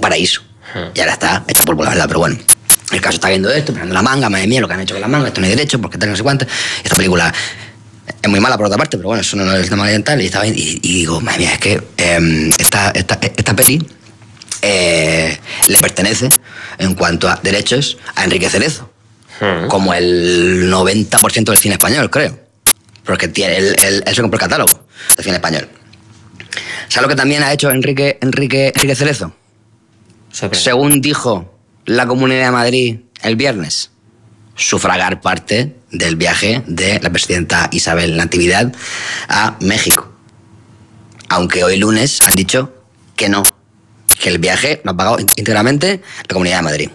paraíso. Y ahora está hecho polvo, la verdad, pero bueno. El caso está viendo esto, mirando la manga, madre mía, lo que han hecho con la manga, esto no hay derecho, porque tal, no sé cuánto. Esta película es muy mala por otra parte, pero bueno, eso no es el tema ambiental. Y digo, madre mía, es que esta peli le pertenece en cuanto a derechos a Enrique Cerezo, como el 90% del cine español, creo, porque él se compró el catálogo de cine español. ¿Sabes lo que también ha hecho Enrique Cerezo? Según dijo la Comunidad de Madrid el viernes, sufragar parte del viaje de la presidenta Isabel Natividad a México. Aunque hoy lunes han dicho que no, que el viaje lo ha pagado íntegramente la Comunidad de Madrid.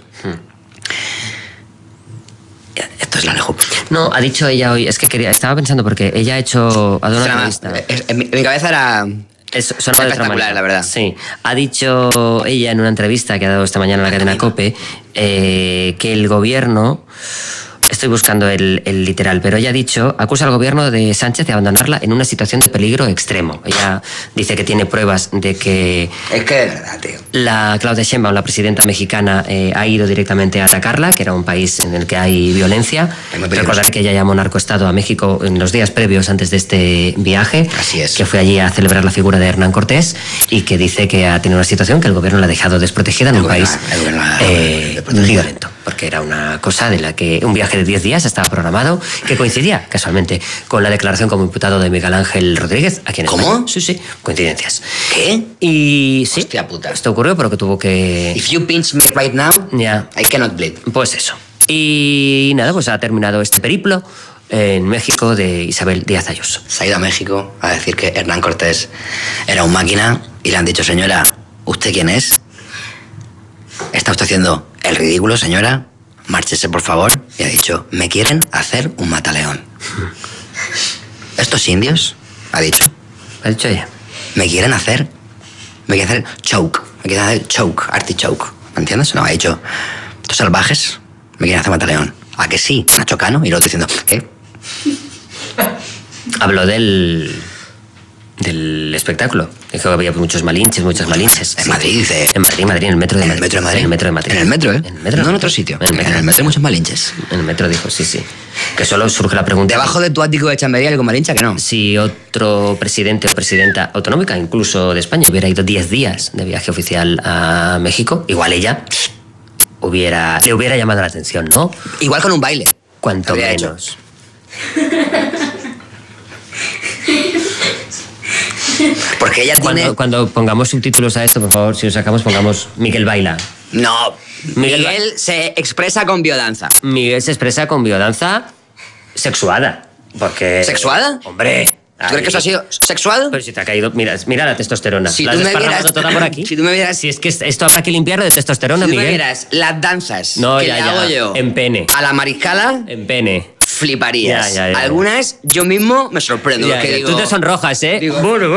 Esto es la lejos. No, ha dicho ella hoy, es que estaba pensando porque ella ha dado una entrevista. En mi cabeza era... Sonaba de otra manera, la verdad. Sí. Ha dicho ella en una entrevista que ha dado esta mañana en la cadena COPE que el gobierno... Estoy buscando el literal, pero ella ha dicho, acusa al gobierno de Sánchez de abandonarla en una situación de peligro extremo. Ella dice que tiene pruebas de que... Es que de verdad, tío. La Claudia Sheinbaum, la presidenta mexicana, ha ido directamente a atacarla, que era un país en el que hay violencia. Recordar que ella llamó narcoestado a México en los días previos antes de este viaje. Así es. Que fue allí a celebrar la figura de Hernán Cortés y que dice que ha tenido una situación que el gobierno la ha dejado desprotegida en un país violento. Porque era una cosa de la que un viaje de 10 días estaba programado, que coincidía casualmente con la declaración como imputado de Miguel Ángel Rodríguez aquí en España. ¿Cómo? Sí, coincidencias. ¿Qué? Y sí, hostia puta. Esto ocurrió porque tuvo que... If you pinch me right now, yeah. I cannot bleed. Pues eso. Y nada, pues ha terminado este periplo en México de Isabel Díaz Ayuso. Se ha ido a México a decir que Hernán Cortés era un máquina y le han dicho, señora, ¿usted quién es? ¿Está usted haciendo el ridículo, señora? Márchese, por favor. Y ha dicho, me quieren hacer un mataleón. Estos indios, ha dicho. Ha dicho ella. Me quieren hacer choke. Me quieren hacer choke, artichoke. ¿Me entiendes? No, ha dicho, estos salvajes me quieren hacer mataleón. ¿A que sí? Nacho Cano. Y el otro diciendo, ¿qué? Habló del espectáculo. Dijo que había muchas malinches. En Madrid, dice. En Madrid, en el metro de Madrid. En el metro de Madrid. En el metro de Madrid. En el metro, ¿eh? En el metro. No en otro sitio. En el metro hay muchos malinches. En el metro dijo, sí. Que solo surge la pregunta... Debajo de tu ático de Chambería, algo malincha, que no. Si otro presidente o presidenta autonómica, incluso de España, hubiera ido 10 días de viaje oficial a México, igual ella le hubiera llamado la atención, ¿no? Igual con un baile. Cuanto menos. Porque ella tiene... Cuando pongamos subtítulos a esto, por favor, si lo sacamos, pongamos Miguel baila. No, Miguel se expresa con biodanza. Miguel se expresa con biodanza sexuada. Porque... ¿Sexuada? Hombre... ¿Tú crees que eso ha sido sexuado? Pero si te ha caído... Mira la testosterona. Si la tú has me desparramado vieras... toda por aquí. Si tú me vieras... Si es que esto habrá que limpiarlo de testosterona, si Miguel. Si tú me vieras las danzas que le hago yo... En pene. A la mariscala... En pene. Fliparías. Ya. Algunas yo mismo me sorprendo. Porque digo, tú te sonrojas, ¿eh? Digo, Bueno.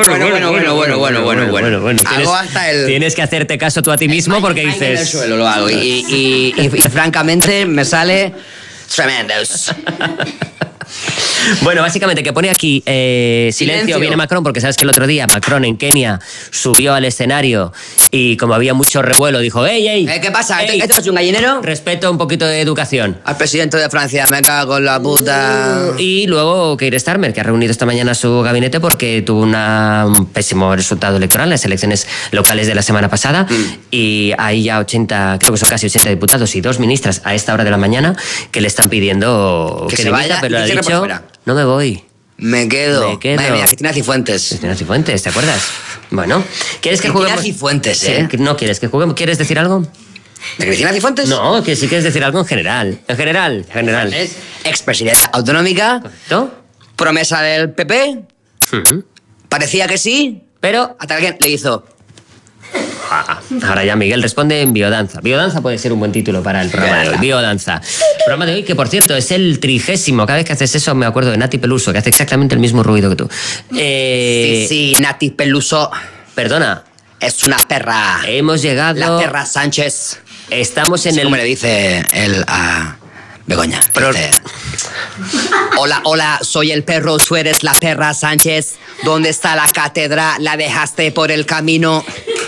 Hago hasta el... Tienes que hacerte caso tú a ti mismo porque dices... En el suelo lo hago. Y francamente me sale... Tremendos. Bueno, básicamente que pone aquí silencio, viene Macron, porque sabes que el otro día Macron en Kenia subió al escenario y como había mucho revuelo dijo, ¡Ey! ¿Qué pasa? Ey, ¿Esto no es un gallinero? Respeto, un poquito de educación. Al presidente de Francia, me cago en la puta. Y luego Keir Starmer, que ha reunido esta mañana su gabinete porque tuvo un pésimo resultado electoral en las elecciones locales de la semana pasada y hay ya 80, creo que son casi 80 diputados y 2 ministras a esta hora de la mañana que le están pidiendo que se dimita, vaya, pero le ha dicho, no me voy. Me quedo. Madre mía, Cristina Cifuentes. Cristina Cifuentes, ¿te acuerdas? Bueno, ¿quieres que juguemos? Cristina Cifuentes, ¿eh? Sí, no quieres que juguemos. ¿Quieres decir algo? ¿De Cristina Cifuentes? No, que sí quieres decir algo en general. En general. Es expresidenta autonómica. ¿Correcto? Promesa del PP. Parecía que sí. Pero hasta que alguien le hizo... Ahora ya Miguel responde en biodanza. Biodanza puede ser un buen título para el programa de hoy. Biodanza. El programa de hoy, que por cierto es el 30º. Cada vez que haces eso me acuerdo de Nati Peluso, que hace exactamente el mismo ruido que tú. Sí, Nati Peluso. Perdona. Es una perra. Hemos llegado... La perra Sánchez. Estamos en como le dice él a Begoña. Pero... Dice, hola, soy el perro, tú eres la perra Sánchez. ¿Dónde está la cátedra? La dejaste por el camino.